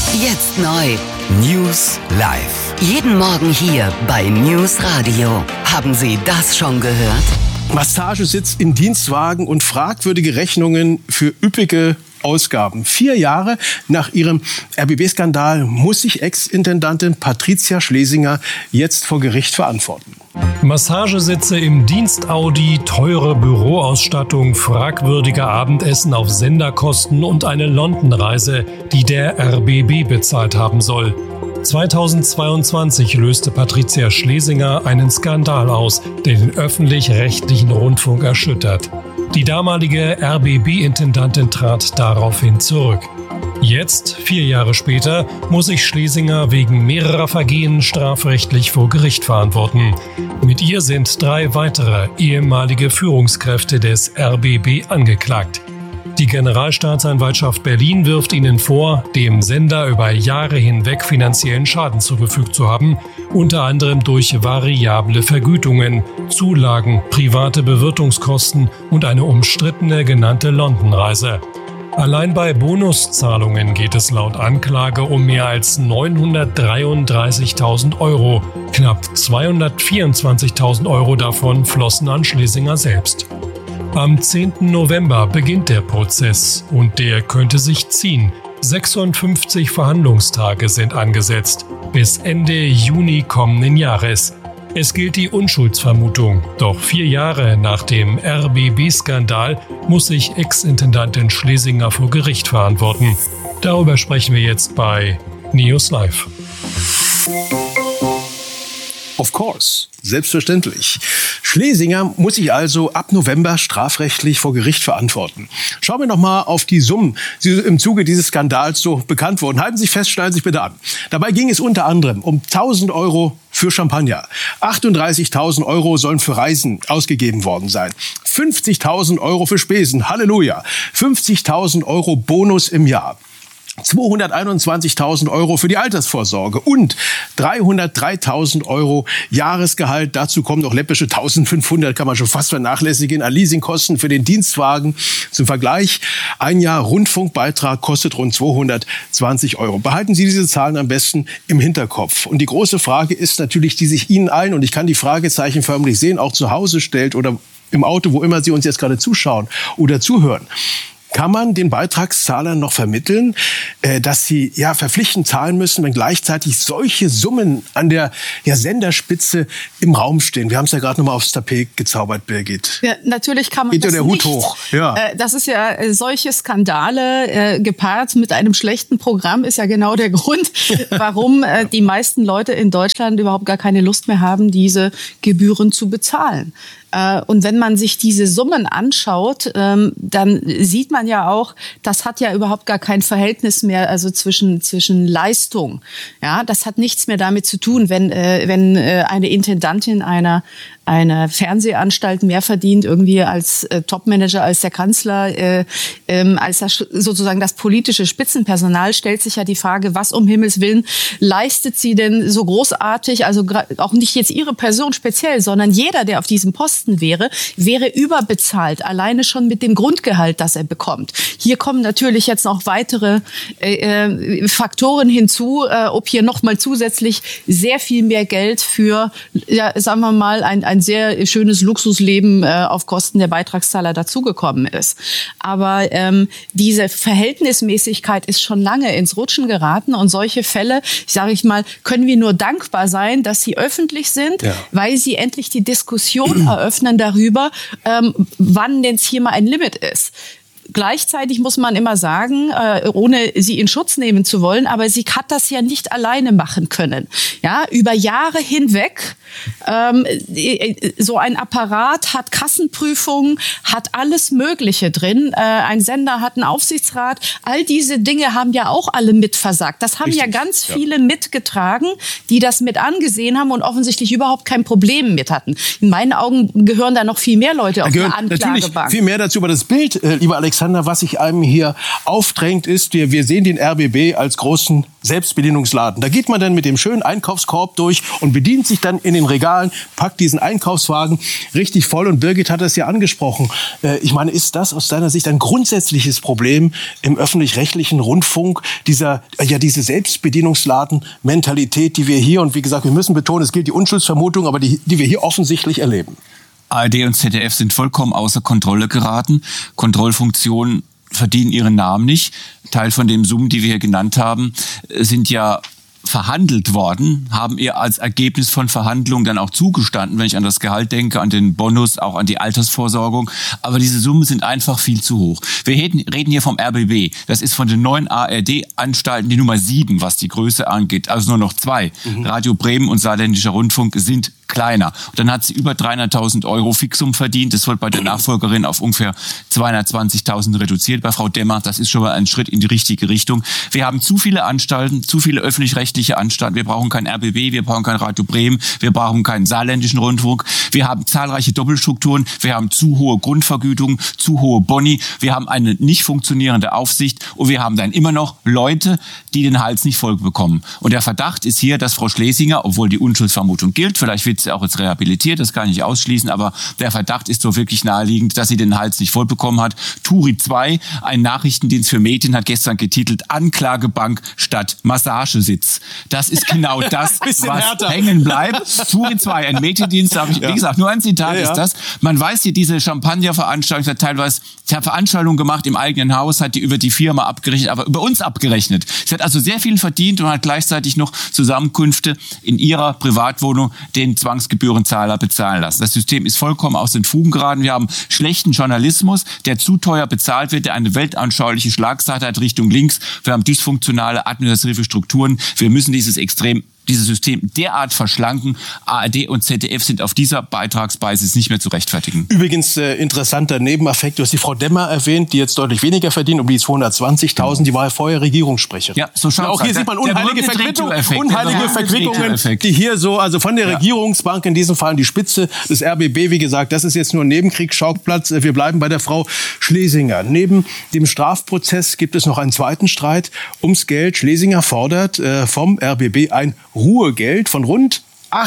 Jetzt neu. News live. Jeden Morgen hier bei News Radio. Haben Sie das schon gehört? Massagesitz in Dienstwagen und fragwürdige Rechnungen für üppige Ausgaben. 4 Jahre nach ihrem RBB-Skandal muss sich Ex-Intendantin Patricia Schlesinger jetzt vor Gericht verantworten. Massagesitze im Dienst-Audi, teure Büroausstattung, fragwürdige Abendessen auf Senderkosten und eine London-Reise, die der RBB bezahlt haben soll. 2022 löste Patricia Schlesinger einen Skandal aus, der den öffentlich-rechtlichen Rundfunk erschüttert. Die damalige RBB-Intendantin trat daraufhin zurück. Jetzt, 4 Jahre später, muss sich Schlesinger wegen mehrerer Vergehen strafrechtlich vor Gericht verantworten. Mit ihr sind 3 weitere ehemalige Führungskräfte des RBB angeklagt. Die Generalstaatsanwaltschaft Berlin wirft ihnen vor, dem Sender über Jahre hinweg finanziellen Schaden zugefügt zu haben, unter anderem durch variable Vergütungen, Zulagen, private Bewirtungskosten und eine umstrittene genannte London-Reise. Allein bei Bonuszahlungen geht es laut Anklage um mehr als 933.000 Euro. Knapp 224.000 Euro davon flossen an Schlesinger selbst. Am 10. November beginnt der Prozess und der könnte sich ziehen. 56 Verhandlungstage sind angesetzt, bis Ende Juni kommenden Jahres. Es gilt die Unschuldsvermutung, doch 4 Jahre nach dem RBB-Skandal muss sich Ex-Intendantin Schlesinger vor Gericht verantworten. Darüber sprechen wir jetzt bei News Live. Of course, selbstverständlich. Schlesinger muss sich also ab November strafrechtlich vor Gericht verantworten. Schauen wir noch mal auf die Summen, die im Zuge dieses Skandals so bekannt wurden. Halten Sie sich fest, schneiden Sie sich bitte an. Dabei ging es unter anderem um 1.000 Euro für Champagner. 38.000 Euro sollen für Reisen ausgegeben worden sein. 50.000 Euro für Spesen. Halleluja. 50.000 Euro Bonus im Jahr. 221.000 Euro für die Altersvorsorge und 303.000 Euro Jahresgehalt. Dazu kommen noch läppische 1.500, kann man schon fast vernachlässigen, an Leasingkosten für den Dienstwagen. Zum Vergleich, ein Jahr Rundfunkbeitrag kostet rund 220 Euro. Behalten Sie diese Zahlen am besten im Hinterkopf. Und die große Frage ist natürlich, die sich Ihnen allen, und ich kann die Fragezeichen förmlich sehen, auch zu Hause stellt oder im Auto, wo immer Sie uns jetzt gerade zuschauen oder zuhören. Kann man den Beitragszahlern noch vermitteln, dass sie verpflichtend zahlen müssen, wenn gleichzeitig solche Summen an der Senderspitze im Raum stehen? Wir haben es ja gerade noch mal aufs Tapet gezaubert, Birgit. Ja, natürlich kann man Geht das der nicht. Hut hoch. Ja. Das ist ja solche Skandale gepaart mit einem schlechten Programm ist ja genau der Grund, warum die meisten Leute in Deutschland überhaupt gar keine Lust mehr haben, diese Gebühren zu bezahlen. Und wenn man sich diese Summen anschaut, dann sieht man ja auch, das hat ja überhaupt gar kein Verhältnis mehr, also zwischen Leistung. Ja, das hat nichts mehr damit zu tun, wenn eine Intendantin einer Fernsehanstalt mehr verdient irgendwie als Topmanager, als der Kanzler, als sozusagen das politische Spitzenpersonal, stellt sich ja die Frage, was um Himmels Willen leistet sie denn so großartig? Also auch nicht jetzt ihre Person speziell, sondern jeder, der auf diesem Posten wäre überbezahlt, alleine schon mit dem Grundgehalt, das er bekommt. Hier kommen natürlich jetzt noch weitere Faktoren hinzu, ob hier nochmal zusätzlich sehr viel mehr Geld für, sagen wir mal, ein sehr schönes Luxusleben auf Kosten der Beitragszahler dazugekommen ist. Aber diese Verhältnismäßigkeit ist schon lange ins Rutschen geraten und solche Fälle, sage ich mal, können wir nur dankbar sein, dass sie öffentlich sind, weil sie endlich die Diskussion eröffnen darüber, wann denn hier mal ein Limit ist. Gleichzeitig muss man immer sagen, ohne sie in Schutz nehmen zu wollen, aber sie hat das ja nicht alleine machen können. Ja, über Jahre hinweg, so ein Apparat hat Kassenprüfungen, hat alles Mögliche drin. Ein Sender hat einen Aufsichtsrat. All diese Dinge haben ja auch alle mitversagt. Das haben ja ganz viele mitgetragen, die das mit angesehen haben und offensichtlich überhaupt kein Problem mit hatten. In meinen Augen gehören da noch viel mehr Leute auf der Anklagebank. Natürlich viel mehr dazu, aber das Bild, lieber Alex, Alexander, was sich einem hier aufdrängt, ist, wir sehen den RBB als großen Selbstbedienungsladen. Da geht man dann mit dem schönen Einkaufskorb durch und bedient sich dann in den Regalen, packt diesen Einkaufswagen richtig voll. Und Birgit hat das ja angesprochen. Ich meine, ist das aus deiner Sicht ein grundsätzliches Problem im öffentlich-rechtlichen Rundfunk, diese Selbstbedienungsladen-Mentalität, die wir hier, und wie gesagt, wir müssen betonen, es gilt die Unschuldsvermutung, aber die wir hier offensichtlich erleben? ARD und ZDF sind vollkommen außer Kontrolle geraten. Kontrollfunktionen verdienen ihren Namen nicht. Teil von den Summen, die wir hier genannt haben, sind ja verhandelt worden, haben ihr als Ergebnis von Verhandlungen dann auch zugestanden, wenn ich an das Gehalt denke, an den Bonus, auch an die Altersvorsorgung. Aber diese Summen sind einfach viel zu hoch. Wir reden hier vom RBB. Das ist von den 9 ARD-Anstalten die Nummer 7, was die Größe angeht. Also nur noch 2. Radio Bremen und Saarländischer Rundfunk sind kleiner. Und dann hat sie über 300.000 Euro Fixum verdient. Das wird bei der Nachfolgerin auf ungefähr 220.000 reduziert. Bei Frau Demmer, das ist schon mal ein Schritt in die richtige Richtung. Wir haben zu viele Anstalten, zu viele öffentlich-rechtliche Anstalten. Wir brauchen kein RBB, wir brauchen kein Radio Bremen, wir brauchen keinen Saarländischen Rundfunk. Wir haben zahlreiche Doppelstrukturen, wir haben zu hohe Grundvergütungen, zu hohe Boni, wir haben eine nicht funktionierende Aufsicht und wir haben dann immer noch Leute, die den Hals nicht voll bekommen. Und der Verdacht ist hier, dass Frau Schlesinger, obwohl die Unschuldsvermutung gilt, vielleicht wird sie auch jetzt rehabilitiert, das kann ich nicht ausschließen, aber der Verdacht ist so wirklich naheliegend, dass sie den Hals nicht voll bekommen hat. Turi 2, ein Nachrichtendienst für Medien, hat gestern getitelt Anklagebank statt Massagesitz. Das ist genau das, was hängen bleibt. Turi 2, ein Mediendienst, wie gesagt, nur ein Zitat ist das. Man weiß hier, diese Champagner-Veranstaltung hat teilweise Veranstaltungen gemacht im eigenen Haus, hat die über die Firma abgerechnet, aber über uns abgerechnet. Sie hat also sehr viel verdient und hat gleichzeitig noch Zusammenkünfte in ihrer Privatwohnung den Zwangsgebührenzahler bezahlen lassen. Das System ist vollkommen aus den Fugen geraten. Wir haben schlechten Journalismus, der zu teuer bezahlt wird, der eine weltanschauliche Schlagseite hat Richtung links. Wir haben dysfunktionale administrative Strukturen. Wir müssen dieses System derart verschlanken. ARD und ZDF sind auf dieser Beitragsbasis nicht mehr zu rechtfertigen. Übrigens interessanter Nebeneffekt, du hast die Frau Demmer erwähnt, die jetzt deutlich weniger verdient, um die 220.000, die war ja vorher Regierungssprecherin. Ja, so schaut's. Auch hier sieht man unheilige Verquickungen, die hier so, also von der Regierungsbank, in diesem Fall die Spitze des RBB, wie gesagt, das ist jetzt nur ein Nebenkriegsschauplatz. Wir bleiben bei der Frau Schlesinger. Neben dem Strafprozess gibt es noch einen zweiten Streit ums Geld. Schlesinger fordert vom RBB ein Ruhegeld von rund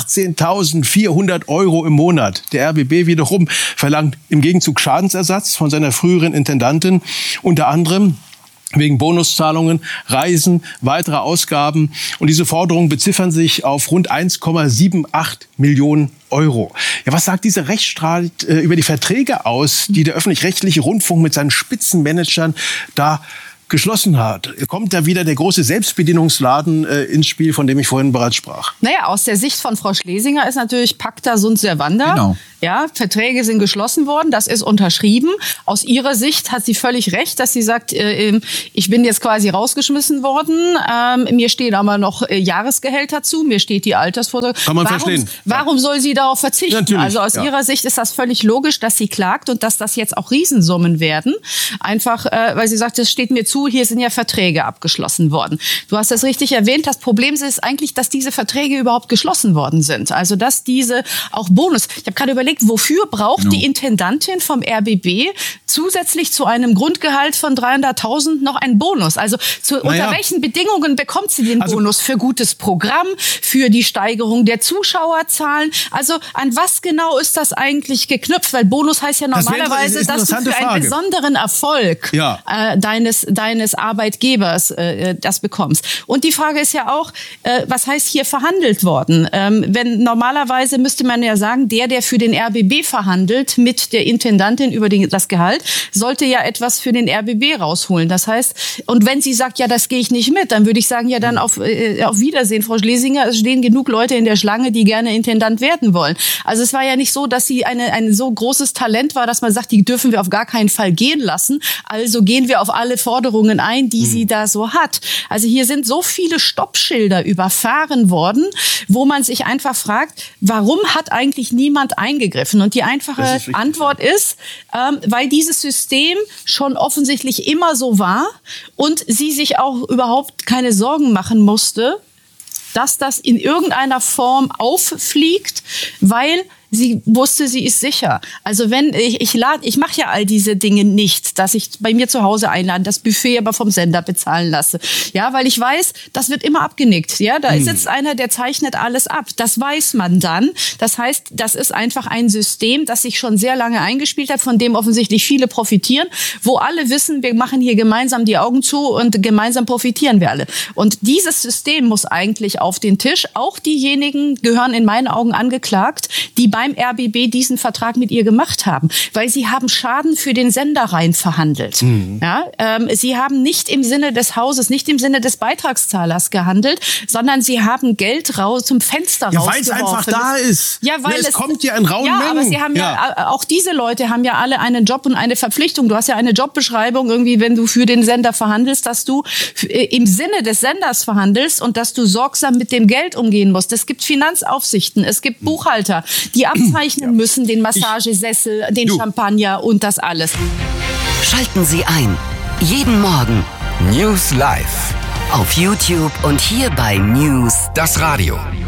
18.400 Euro im Monat. Der RBB wiederum verlangt im Gegenzug Schadensersatz von seiner früheren Intendantin, unter anderem wegen Bonuszahlungen, Reisen, weitere Ausgaben. Und diese Forderungen beziffern sich auf rund 1,78 Millionen Euro. Ja, was sagt dieser Rechtsstreit über die Verträge aus, die der öffentlich-rechtliche Rundfunk mit seinen Spitzenmanagern da geschlossen hat? Kommt da wieder der große Selbstbedienungsladen ins Spiel, von dem ich vorhin bereits sprach? Naja, aus der Sicht von Frau Schlesinger ist natürlich Pacta sunt servanda. Genau. Ja, Verträge sind geschlossen worden, das ist unterschrieben. Aus ihrer Sicht hat sie völlig recht, dass sie sagt, ich bin jetzt quasi rausgeschmissen worden, mir stehen aber noch Jahresgehälter zu, mir steht die Altersvorsorge. Kann man verstehen. Warum soll sie darauf verzichten? Ja, also aus ihrer Sicht ist das völlig logisch, dass sie klagt und dass das jetzt auch Riesensummen werden. Einfach, weil sie sagt, es steht mir zu, hier sind ja Verträge abgeschlossen worden. Du hast das richtig erwähnt, das Problem ist eigentlich, dass diese Verträge überhaupt geschlossen worden sind. Also dass diese auch Bonus, ich habe gerade überlegt, wofür braucht die Intendantin vom RBB zusätzlich zu einem Grundgehalt von 300.000 noch einen Bonus? Also unter welchen Bedingungen bekommt sie den Bonus? Für gutes Programm, für die Steigerung der Zuschauerzahlen? Also an was genau ist das eigentlich geknüpft? Weil Bonus heißt ja normalerweise, dass du für einen besonderen Erfolg deines Arbeitgebers das bekommst. Und die Frage ist ja auch, was heißt hier verhandelt worden? Wenn normalerweise müsste man ja sagen, der für den RBB verhandelt mit der Intendantin über das Gehalt, sollte ja etwas für den RBB rausholen. Das heißt, und wenn sie sagt, ja, das gehe ich nicht mit, dann würde ich sagen, ja, dann auf Wiedersehen, Frau Schlesinger, es stehen genug Leute in der Schlange, die gerne Intendant werden wollen. Also es war ja nicht so, dass sie ein so großes Talent war, dass man sagt, die dürfen wir auf gar keinen Fall gehen lassen. Also gehen wir auf alle Forderungen ein, die sie da so hat. Also hier sind so viele Stoppschilder überfahren worden, wo man sich einfach fragt, warum hat eigentlich niemand eingegriffen? Und die einfache Antwort ist, weil dieses System schon offensichtlich immer so war und sie sich auch überhaupt keine Sorgen machen musste, dass das in irgendeiner Form auffliegt, weil sie wusste, sie ist sicher. Also wenn ich mache ja all diese Dinge nicht, dass ich bei mir zu Hause einlade, das Buffet aber vom Sender bezahlen lasse. Ja, weil ich weiß, das wird immer abgenickt. Ja, da sitzt einer, der zeichnet alles ab. Das weiß man dann. Das heißt, das ist einfach ein System, das sich schon sehr lange eingespielt hat, von dem offensichtlich viele profitieren, wo alle wissen, wir machen hier gemeinsam die Augen zu und gemeinsam profitieren wir alle. Und dieses System muss eigentlich auf den Tisch. Auch diejenigen gehören in meinen Augen angeklagt, die beim RBB diesen Vertrag mit ihr gemacht haben, weil sie haben Schaden für den Sender rein verhandelt. Ja, sie haben nicht im Sinne des Hauses, nicht im Sinne des Beitragszahlers gehandelt, sondern sie haben Geld zum Fenster rausgeworfen. Weil es einfach da ist. Ja, weil es kommt ja in rauen Mengen. Aber sie haben auch diese Leute haben ja alle einen Job und eine Verpflichtung. Du hast ja eine Jobbeschreibung irgendwie, wenn du für den Sender verhandelst, dass du im Sinne des Senders verhandelst und dass du sorgsam mit dem Geld umgehen musst. Es gibt Finanzaufsichten, es gibt Buchhalter, die abzeichnen müssen, den Massagesessel, den Champagner und das alles. Schalten Sie ein. Jeden Morgen. News Live. Auf YouTube und hier bei News. Das Radio.